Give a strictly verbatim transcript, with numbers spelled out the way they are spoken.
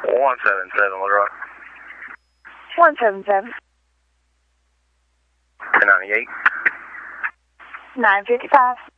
one seven seven, what rock? one seven seven. ten ninety-eight. nine fifty-five.